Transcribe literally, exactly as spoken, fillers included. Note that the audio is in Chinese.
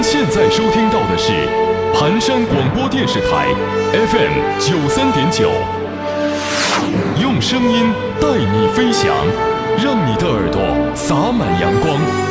现在收听到的是盘山广播电视台 F M 九三点九，用声音带你飞翔，让你的耳朵洒满阳光。